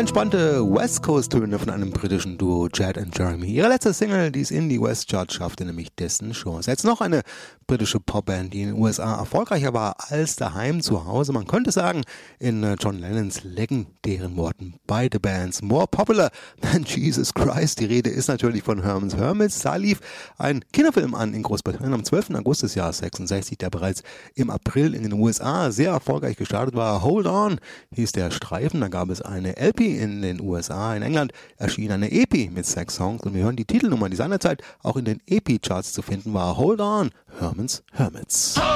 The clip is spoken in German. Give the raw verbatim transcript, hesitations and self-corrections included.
Entspannte West Coast-Töne von einem britischen Duo, Jad and Jeremy. Ihre letzte Single, die es in die West Charts schaffte, nämlich Dessen Chance. Jetzt noch eine britische Popband, die in den U S A erfolgreicher war als daheim zu Hause. Man könnte sagen, in John Lennons legendären Worten, beide Bands more popular than Jesus Christ. Die Rede ist natürlich von Herman's Hermits. Da lief ein Kinderfilm an in Großbritannien am zwölften August des Jahres sechsundsechzig, der bereits im April in den U S A sehr erfolgreich gestartet war. Hold On hieß der Streifen. Da gab es eine L P in den U S A. In England erschien eine E P mit sechs Songs und wir hören die Titelnummer, die seinerzeit auch in den E P-Charts zu finden war. Hold On, Herman's Hermits.